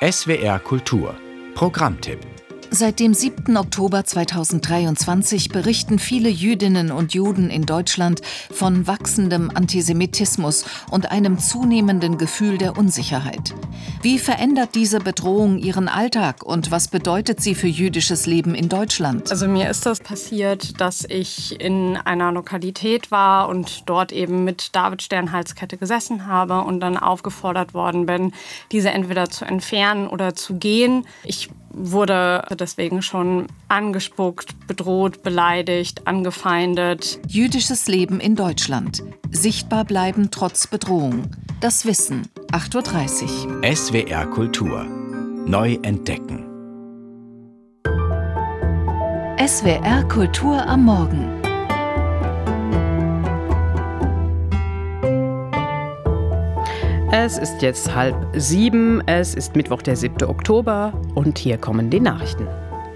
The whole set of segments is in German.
SWR Kultur Programmtipp. Seit dem 7. Oktober 2023 berichten viele Jüdinnen und Juden in Deutschland von wachsendem Antisemitismus und einem zunehmenden Gefühl der Unsicherheit. Wie verändert diese Bedrohung ihren Alltag und was bedeutet sie für jüdisches Leben in Deutschland? Also mir ist das passiert, dass ich in einer Lokalität war und dort eben mit Davidstern-Halskette gesessen habe und dann aufgefordert worden bin, diese entweder zu entfernen oder zu gehen. Ich wurde deswegen schon angespuckt, bedroht, beleidigt, angefeindet. Jüdisches Leben in Deutschland. Sichtbar bleiben trotz Bedrohung. Das Wissen. 8.30 Uhr. SWR Kultur. Neu entdecken. SWR Kultur am Morgen. Es ist jetzt 6:30, es ist Mittwoch, der 7. Oktober und hier kommen die Nachrichten.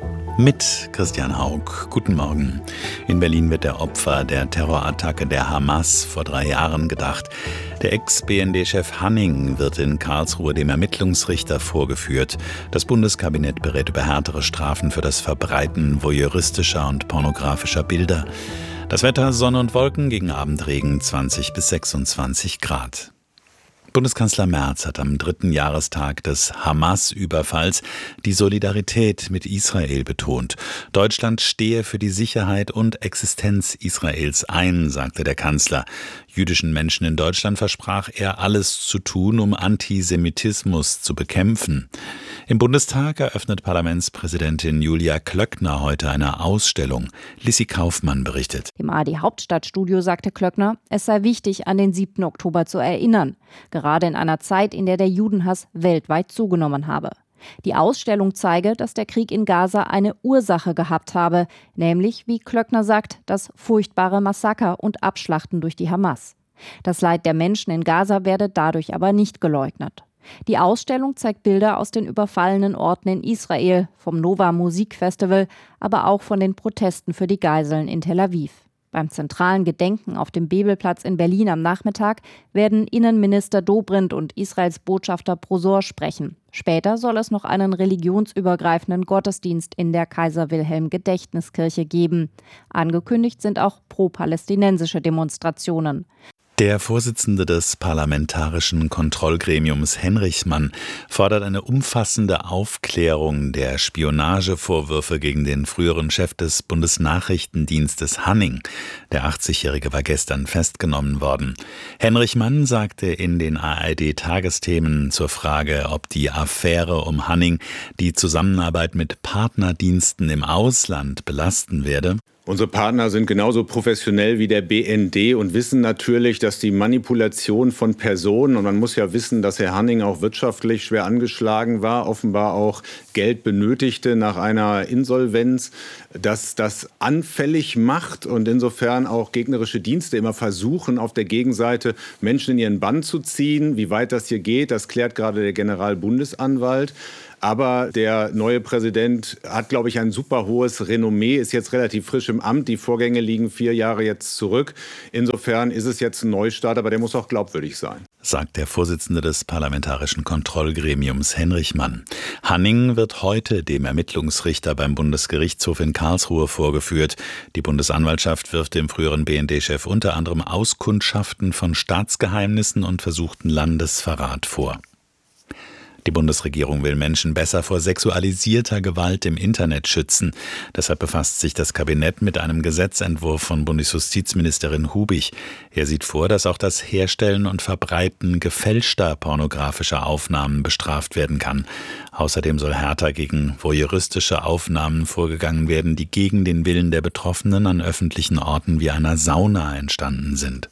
Mit Christian Haug. Guten Morgen. In Berlin wird der Opfer der Terrorattacke der Hamas vor 3 Jahren gedacht. Der Ex-BND-Chef Hanning wird in Karlsruhe dem Ermittlungsrichter vorgeführt. Das Bundeskabinett berät über härtere Strafen für das Verbreiten voyeuristischer und pornografischer Bilder. Das Wetter: Sonne und Wolken, gegen Abendregen 20 bis 26 Grad. Bundeskanzler Merz hat am 3. Jahrestag des Hamas-Überfalls die Solidarität mit Israel betont. Deutschland stehe für die Sicherheit und Existenz Israels ein, sagte der Kanzler. Jüdischen Menschen in Deutschland versprach er, alles zu tun, um Antisemitismus zu bekämpfen. Im Bundestag eröffnet Parlamentspräsidentin Julia Klöckner heute eine Ausstellung. Lissi Kaufmann berichtet. Im ARD-Hauptstadtstudio sagte Klöckner, es sei wichtig, an den 7. Oktober zu erinnern. Gerade in einer Zeit, in der der Judenhass weltweit zugenommen habe. Die Ausstellung zeige, dass der Krieg in Gaza eine Ursache gehabt habe, nämlich, wie Klöckner sagt, das furchtbare Massaker und Abschlachten durch die Hamas. Das Leid der Menschen in Gaza werde dadurch aber nicht geleugnet. Die Ausstellung zeigt Bilder aus den überfallenen Orten in Israel, vom Nova Musikfestival, aber auch von den Protesten für die Geiseln in Tel Aviv. Beim zentralen Gedenken auf dem Bebelplatz in Berlin am Nachmittag werden Innenminister Dobrindt und Israels Botschafter Prosor sprechen. Später soll es noch einen religionsübergreifenden Gottesdienst in der Kaiser-Wilhelm-Gedächtniskirche geben. Angekündigt sind auch pro-palästinensische Demonstrationen. Der Vorsitzende des Parlamentarischen Kontrollgremiums Henrichmann fordert eine umfassende Aufklärung der Spionagevorwürfe gegen den früheren Chef des Bundesnachrichtendienstes Hanning. Der 80-Jährige war gestern festgenommen worden. Henrichmann sagte in den ARD-Tagesthemen zur Frage, ob die Affäre um Hanning die Zusammenarbeit mit Partnerdiensten im Ausland belasten werde. Unsere Partner sind genauso professionell wie der BND und wissen natürlich, dass die Manipulation von Personen, und man muss ja wissen, dass Herr Hanning auch wirtschaftlich schwer angeschlagen war, offenbar auch Geld benötigte nach einer Insolvenz, dass das anfällig macht und insofern auch gegnerische Dienste immer versuchen, auf der Gegenseite Menschen in ihren Bann zu ziehen. Wie weit das hier geht, das klärt gerade der Generalbundesanwalt. Aber der neue Präsident hat, glaube ich, ein super hohes Renommee, ist jetzt relativ frisch im Amt. Die Vorgänge liegen 4 Jahre jetzt zurück. Insofern ist es jetzt ein Neustart, aber der muss auch glaubwürdig sein, sagt der Vorsitzende des Parlamentarischen Kontrollgremiums Henrichmann. Hanning wird heute dem Ermittlungsrichter beim Bundesgerichtshof in Karlsruhe vorgeführt. Die Bundesanwaltschaft wirft dem früheren BND-Chef unter anderem Auskundschaften von Staatsgeheimnissen und versuchten Landesverrat vor. Die Bundesregierung will Menschen besser vor sexualisierter Gewalt im Internet schützen. Deshalb befasst sich das Kabinett mit einem Gesetzentwurf von Bundesjustizministerin Hubig. Er sieht vor, dass auch das Herstellen und Verbreiten gefälschter pornografischer Aufnahmen bestraft werden kann. Außerdem soll härter gegen voyeuristische Aufnahmen vorgegangen werden, die gegen den Willen der Betroffenen an öffentlichen Orten wie einer Sauna entstanden sind.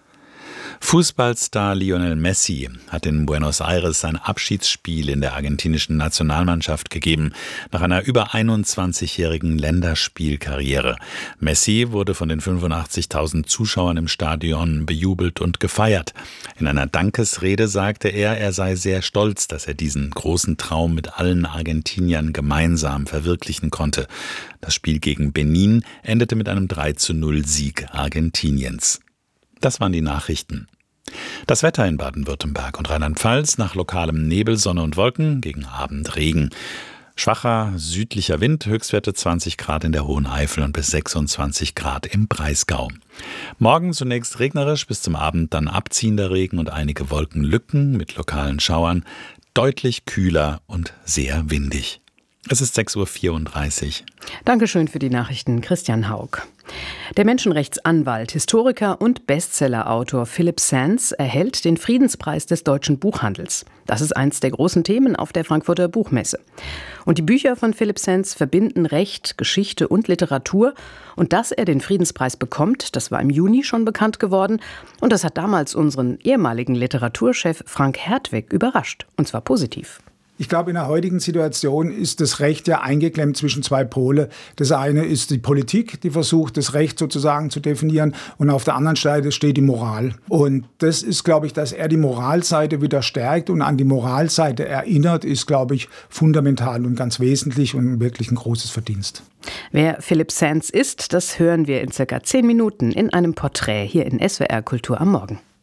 Fußballstar Lionel Messi hat in Buenos Aires sein Abschiedsspiel in der argentinischen Nationalmannschaft gegeben, nach einer über 21-jährigen Länderspielkarriere. Messi wurde von den 85.000 Zuschauern im Stadion bejubelt und gefeiert. In einer Dankesrede sagte er sei sehr stolz, dass er diesen großen Traum mit allen Argentiniern gemeinsam verwirklichen konnte. Das Spiel gegen Benin endete mit einem 3:0 Sieg Argentiniens. Das waren die Nachrichten. Das Wetter in Baden-Württemberg und Rheinland-Pfalz: nach lokalem Nebel, Sonne und Wolken, gegen Abend Regen. Schwacher südlicher Wind, Höchstwerte 20 Grad in der Hoheneifel und bis 26 Grad im Breisgau. Morgen zunächst regnerisch, bis zum Abend dann abziehender Regen und einige Wolkenlücken mit lokalen Schauern. Deutlich kühler und sehr windig. Es ist 6:34 Uhr. Dankeschön für die Nachrichten, Christian Haug. Der Menschenrechtsanwalt, Historiker und Bestsellerautor Philipp Sands erhält den Friedenspreis des deutschen Buchhandels. Das ist eins der großen Themen auf der Frankfurter Buchmesse. Und die Bücher von Philipp Sands verbinden Recht, Geschichte und Literatur. Und dass er den Friedenspreis bekommt, das war im Juni schon bekannt geworden. Und das hat damals unseren ehemaligen Literaturchef Frank Hertweg überrascht. Und zwar positiv. Ich glaube, in der heutigen Situation ist das Recht ja eingeklemmt zwischen zwei Pole. Das eine ist die Politik, die versucht, das Recht sozusagen zu definieren. Und auf der anderen Seite steht die Moral. Und das ist, glaube ich, dass er die Moralseite wieder stärkt und an die Moralseite erinnert, ist, glaube ich, fundamental und ganz wesentlich und wirklich ein großes Verdienst. Wer Philipp Sands ist, das hören wir in circa 10 Minuten in einem Porträt hier in SWR Kultur am Morgen.